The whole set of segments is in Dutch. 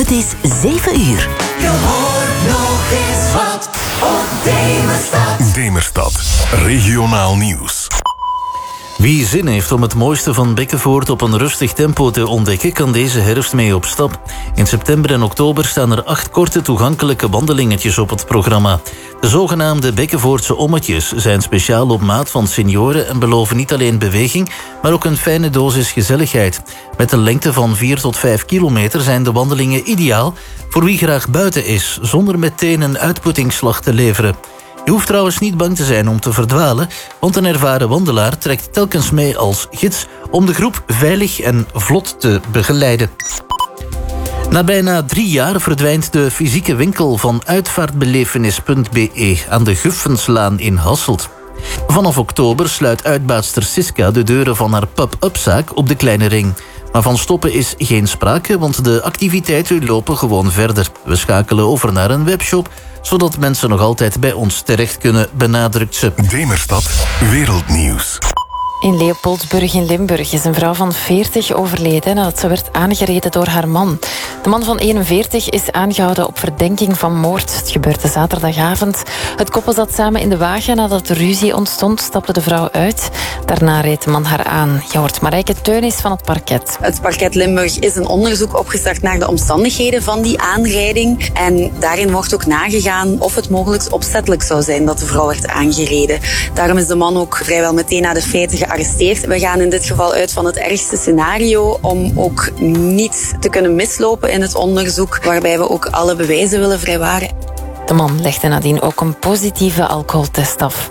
Het is 7 uur. Je hoort nog eens wat op Demerstad. Demerstad, regionaal nieuws. Wie zin heeft om het mooiste van Bekkenvoort op een rustig tempo te ontdekken, kan deze herfst mee op stap. In september en oktober staan er 8 korte toegankelijke wandelingetjes op het programma. De zogenaamde Bekkenvoortse ommetjes zijn speciaal op maat van senioren en beloven niet alleen beweging, maar ook een fijne dosis gezelligheid. Met een lengte van 4 tot 5 kilometer zijn de wandelingen ideaal voor wie graag buiten is, zonder meteen een uitputtingsslag te leveren. Je hoeft trouwens niet bang te zijn om te verdwalen, want een ervaren wandelaar trekt telkens mee als gids om de groep veilig en vlot te begeleiden. Na bijna 3 jaar verdwijnt de fysieke winkel van uitvaartbelevenis.be aan de Guffenslaan in Hasselt. Vanaf oktober sluit uitbaatster Siska de deuren van haar pub-up-zaak op de Kleine Ring. Maar van stoppen is geen sprake, want de activiteiten lopen gewoon verder. We schakelen over naar een webshop, zodat mensen nog altijd bij ons terecht kunnen, benadrukt ze. Demerstad, wereldnieuws. In Leopoldsburg in Limburg is een vrouw van 40 overleden nadat ze werd aangereden door haar man. De man van 41 is aangehouden op verdenking van moord. Het gebeurde zaterdagavond. Het koppel zat samen in de wagen. Nadat er ruzie ontstond, stapte de vrouw uit. Daarna reed de man haar aan. Je hoort Marijke Teunis van het parket. Het parket Limburg is een onderzoek opgestart naar de omstandigheden van die aanrijding. En daarin wordt ook nagegaan of het mogelijk opzettelijk zou zijn dat de vrouw werd aangereden. Daarom is de man ook vrijwel meteen na de feiten gearresteerd. We gaan in dit geval uit van het ergste scenario om ook niet te kunnen mislopen in het onderzoek, waarbij we ook alle bewijzen willen vrijwaren. De man legde nadien ook een positieve alcoholtest af.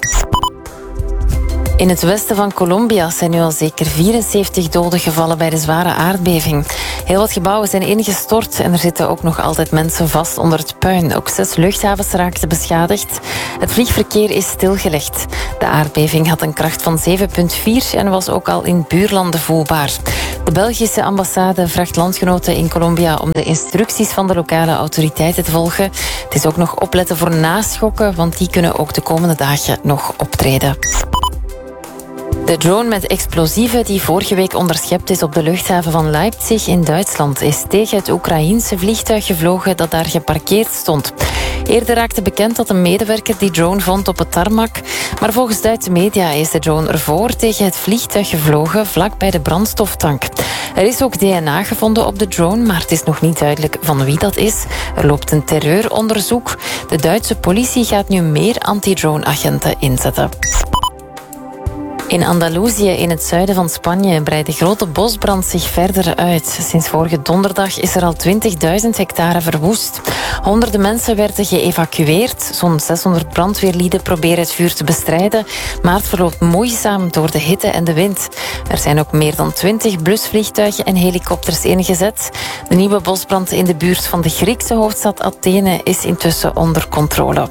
In het westen van Colombia zijn nu al zeker 74 doden gevallen bij de zware aardbeving. Heel wat gebouwen zijn ingestort en er zitten ook nog altijd mensen vast onder het puin. Ook 6 luchthavens raakten beschadigd. Het vliegverkeer is stilgelegd. De aardbeving had een kracht van 7,4 en was ook al in buurlanden voelbaar. De Belgische ambassade vraagt landgenoten in Colombia om de instructies van de lokale autoriteiten te volgen. Het is ook nog opletten voor naschokken, want die kunnen ook de komende dagen nog optreden. De drone met explosieven die vorige week onderschept is op de luchthaven van Leipzig in Duitsland is tegen het Oekraïense vliegtuig gevlogen dat daar geparkeerd stond. Eerder raakte bekend dat een medewerker die drone vond op het tarmac. Maar volgens Duitse media is de drone ervoor tegen het vliegtuig gevlogen vlak bij de brandstoftank. Er is ook DNA gevonden op de drone, maar het is nog niet duidelijk van wie dat is. Er loopt een terreuronderzoek. De Duitse politie gaat nu meer anti-drone-agenten inzetten. In Andalusië, in het zuiden van Spanje, breidt de grote bosbrand zich verder uit. Sinds vorige donderdag is er al 20.000 hectare verwoest. Honderden mensen werden geëvacueerd. Zo'n 600 brandweerlieden proberen het vuur te bestrijden. Maar het verloopt moeizaam door de hitte en de wind. Er zijn ook meer dan 20 blusvliegtuigen en helikopters ingezet. De nieuwe bosbrand in de buurt van de Griekse hoofdstad Athene is intussen onder controle.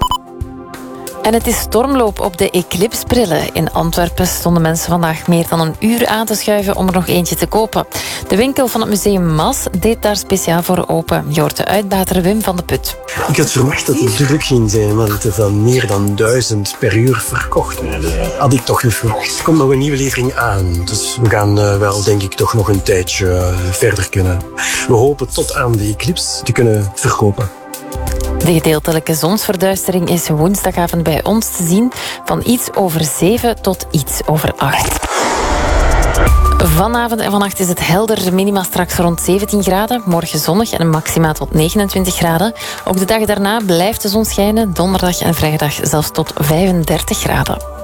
En het is stormloop op de Eclipse-brillen. In Antwerpen stonden mensen vandaag meer dan een uur aan te schuiven om er nog eentje te kopen. De winkel van het museum Mas deed daar speciaal voor open. Je hoort de uitbater Wim van de Put. Ik had verwacht dat het druk ging zijn, want het is dan meer dan 1000 per uur verkocht. Had ik toch niet verwacht. Er komt nog een nieuwe levering aan, dus we gaan wel denk ik toch nog een tijdje verder kunnen. We hopen tot aan de Eclipse te kunnen verkopen. De gedeeltelijke zonsverduistering is woensdagavond bij ons te zien van iets over 7 tot iets over 8. Vanavond en vannacht is het helder. De minima straks rond 17 graden. Morgen zonnig en een maxima tot 29 graden. Ook de dag daarna blijft de zon schijnen. Donderdag en vrijdag zelfs tot 35 graden.